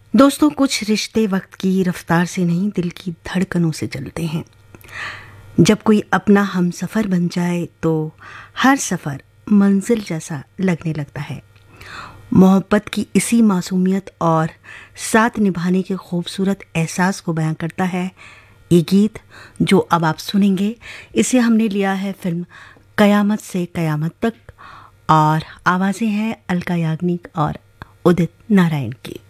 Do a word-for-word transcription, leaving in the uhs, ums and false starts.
दोस्तों, कुछ रिश्ते वक्त की रफ्तार से नहीं, दिल की धड़कनों से चलते हैं। जब कोई अपना हमसफ़र बन जाए तो हर सफ़र मंजिल जैसा लगने लगता है। मोहब्बत की इसी मासूमियत और साथ निभाने के खूबसूरत एहसास को बयां करता है ये गीत जो अब आप सुनेंगे। इसे हमने लिया है फिल्म कयामत से कयामत तक और आवाज़ें हैं अलका याग्निक और उदित नारायण की।